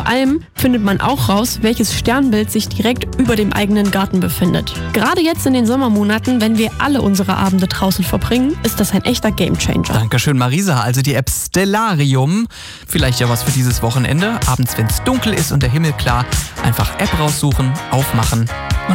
vor allem findet man auch raus, welches Sternbild sich direkt über dem eigenen Garten befindet. Gerade jetzt in den Sommermonaten, wenn wir alle unsere Abende draußen verbringen, ist das ein echter Gamechanger. Dankeschön, Marisa. Also die App Stellarium. Vielleicht ja was für dieses Wochenende. Abends, wenn es dunkel ist und der Himmel klar, einfach App raussuchen, aufmachen und